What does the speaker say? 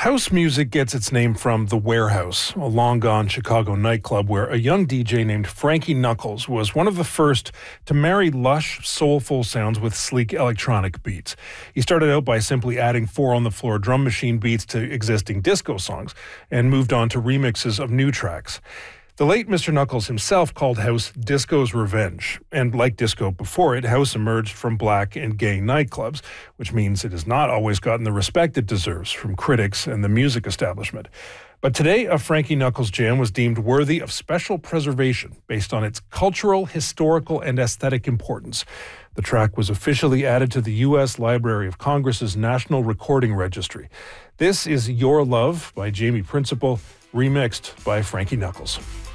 House music gets its name from The Warehouse, a long-gone Chicago nightclub where a young DJ named Frankie Knuckles was one of the first to marry lush, soulful sounds with sleek electronic beats. He started out by simply adding four-on-the-floor drum machine beats to existing disco songs and moved on to remixes of new tracks. The late Mr. Knuckles himself called house disco's revenge, and like disco before it, house emerged from black and gay nightclubs, which means it has not always gotten the respect it deserves from critics and the music establishment. But today, a Frankie Knuckles jam was deemed worthy of special preservation based on its cultural, historical, and aesthetic importance. The track was officially added to the U.S. Library of Congress's National Recording Registry. This is Your Love by Jamie Principle, remixed by Frankie Knuckles.